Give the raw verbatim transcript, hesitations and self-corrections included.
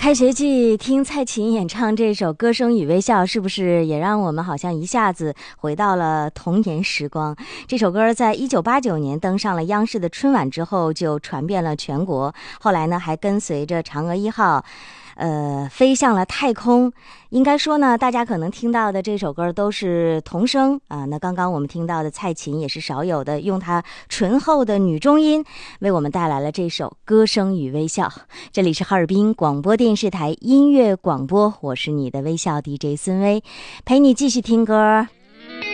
开学季听蔡琴演唱这首《歌声与微笑》，是不是也让我们好像一下子回到了童年时光？这首歌在一九八九年登上了央视的春晚之后就传遍了全国，后来呢还跟随着嫦娥一号呃，飞向了太空。应该说呢，大家可能听到的这首歌都是童声啊。那刚刚我们听到的蔡琴也是少有的用她醇厚的女中音为我们带来了这首《歌声与微笑》。这里是哈尔滨广播电视台音乐广播，我是你的微笑 D J 孙薇，陪你继续听歌。